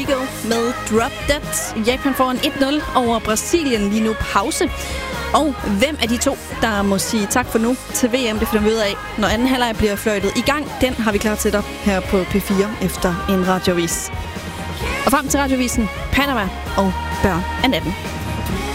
med Drop Dead. Japan får en 1-0 over Brasilien, lige nu pause. Og hvem af de to, der må sige tak for nu til VM, det finder vi ud af, når anden halvleg bliver fløjtet i gang. Den har vi klar til dig her på P4 efter en radiovis. Og frem til radiovisen, Panama og Børn af natten.